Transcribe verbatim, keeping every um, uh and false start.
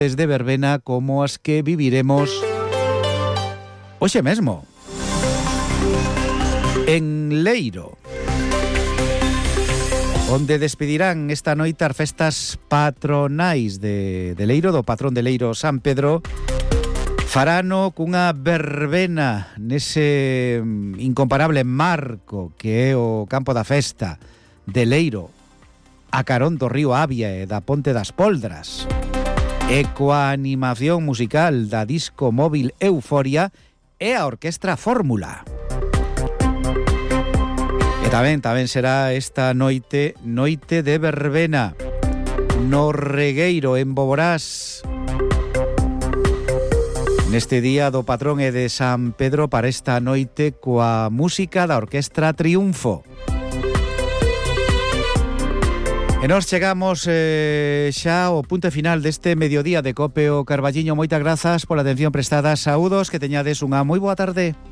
de verbena como as que viviremos hoxe mesmo en Leiro, onde despedirán esta noite as festas patronais de, de Leiro, do patrón de Leiro, San Pedro. Farano cunha verbena nese incomparable marco que é o campo da festa de Leiro, a carón do río Avia e da Ponte das Poldras, e coa animación musical da disco móvil Euforia e a Orquestra Fórmula. E tamén, tamén será esta noite, noite de verbena, no Regueiro, en Boborás, neste día do patrón e de San Pedro, para esta noite coa música da Orquestra Triunfo. E nos chegamos eh, xa ao punto final deste mediodía de Cope o Carballiño. Moitas grazas pola atención prestada. Saúdos, que teñades unha moi boa tarde.